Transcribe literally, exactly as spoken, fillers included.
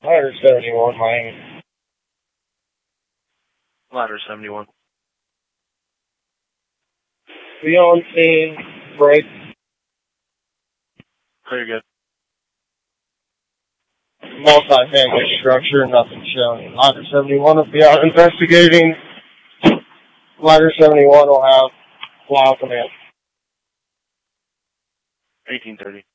Ladder seventy-one, Miami. Ladder seventy-one. Be on scene, break. Clear good. Multi-family structure, nothing shown. Ladder seventy-one will be out investigating. Ladder seventy-one will have fly command. eighteen thirty.